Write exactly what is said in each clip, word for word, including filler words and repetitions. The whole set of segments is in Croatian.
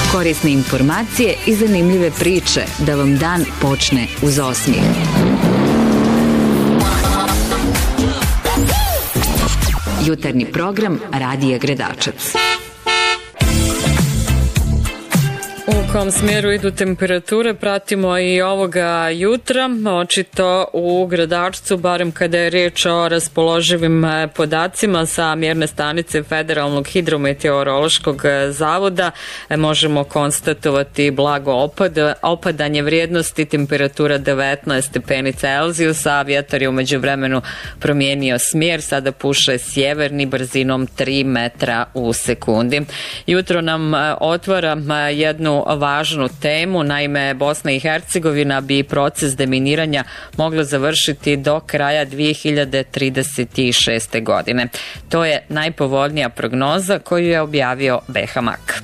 Korisne informacije i zanimljive priče da vam dan počne uz osmijeh. Jutarnji program Radija Gredačac. U kom smjeru idu temperature pratimo i ovoga jutra, očito u Gradačcu, barem kada je riječ o raspoloživim podacima sa mjerne stanice Federalnog hidrometeorološkog zavoda, možemo konstatovati blago opad, opadanje vrijednosti, temperatura devetnaest stepeni Celzijusa, vjetar je u međuvremenu promijenio smjer, sada puše sjeverni brzinom tri metra u sekundi. Jutro nam otvara jednu važnu temu, naime Bosna i Hercegovina bi proces deminiranja mogla završiti do kraja dvije hiljade trideset šeste. godine. To je najpovoljnija prognoza koju je objavio Behamak.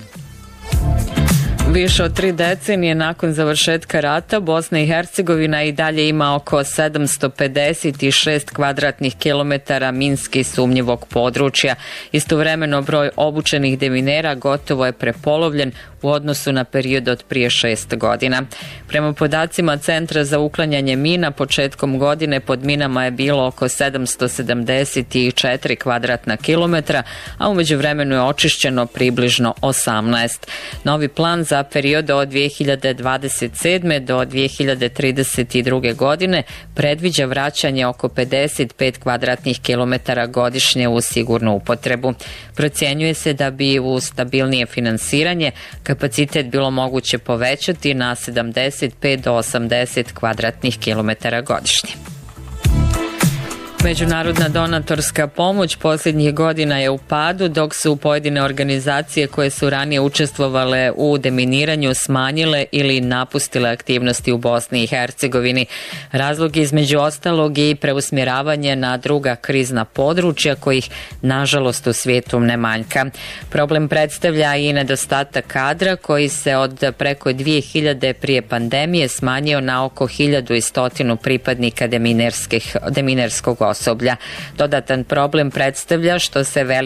Više od tri decenije nakon završetka rata, Bosna i Hercegovina i dalje ima oko sedamsto pedeset šest kvadratnih kilometara minski sumnjivog područja. Istovremeno broj obučenih deminera gotovo je prepolovljen u odnosu na period od prije šest godina. Prema podacima Centra za uklanjanje mina, početkom godine pod minama je bilo oko sedamsto sedamdeset četiri kvadratna kilometra, a u međuvremenu je očišćeno približno osamnaest. Novi plan za period od dvije hiljade dvadeset sedme. do dvije hiljade trideset druge. godine predviđa vraćanje oko pedeset pet kvadratnih kilometara godišnje u sigurnu upotrebu. Procjenjuje se da bi u stabilnije finansiranje kapacitet bilo moguće povećati na sedamdeset pet do osamdeset kvadratnih kilometara godišnje. Međunarodna donatorska pomoć posljednjih godina je u padu, dok su pojedine organizacije koje su ranije učestvovale u deminiranju smanjile ili napustile aktivnosti u Bosni i Hercegovini. Razlog između ostalog i preusmjeravanje na druga krizna područja kojih nažalost u svijetu ne manjka. Problem predstavlja i nedostatak kadra koji se od preko dvije hiljade prije pandemije smanjio na oko hiljadu sto pripadnika deminerskog osoblja. Dodatan problem predstavlja što se veliki